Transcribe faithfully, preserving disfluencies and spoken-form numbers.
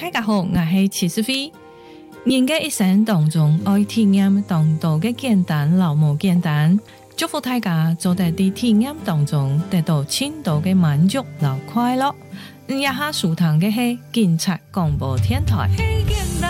大家好，我係齊思飛。人嘅一生當中，愛體驗當道嘅簡單，老無簡單。祝福大家做在啲體驗當中，得到深度嘅滿足，和快樂。以下收聽嘅係警察廣播電台。